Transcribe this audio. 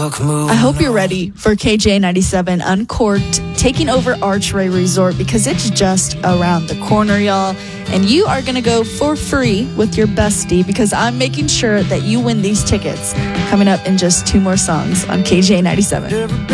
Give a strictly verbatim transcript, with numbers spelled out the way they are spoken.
clock moving. I hope you're ready for K J ninety-seven Uncorked taking over Archway Resort, because it's just around the corner, y'all. And you are going to go for free with your bestie, because I'm making sure that you win these tickets coming up in just two more songs on K J ninety-seven.